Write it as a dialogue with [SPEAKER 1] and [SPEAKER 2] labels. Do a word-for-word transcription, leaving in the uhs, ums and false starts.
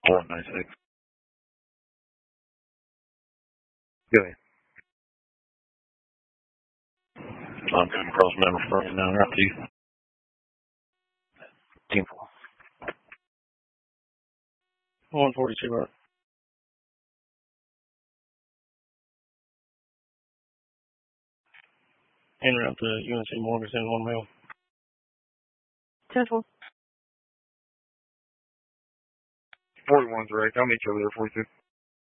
[SPEAKER 1] one nine six. Go ahead. I'm coming across the number for you now, right to you. Team four. one forty-two, right? En route to U N C Morgan, send one mail. ten four.
[SPEAKER 2] forty-one's right. I'll meet you over there, forty-two.